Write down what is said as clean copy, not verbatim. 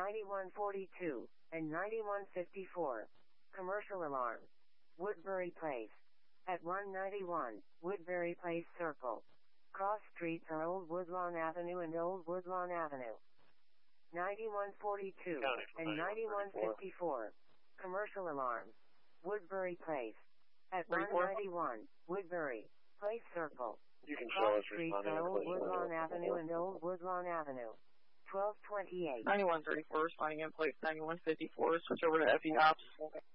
9142 and 9154. Commercial alarm. Woodbury Place. At 191 Woodbury Place Circle. Cross streets are Old Woodlawn Avenue and Old Woodlawn Avenue. 9142 and 9154. Commercial alarm. Woodbury Place. At 191 Woodbury Place Circle. You can show us streets are Old Woodlawn Avenue and Old Woodlawn Avenue. 1228. 9134 responding in place 9154. Switch over to FE Ops.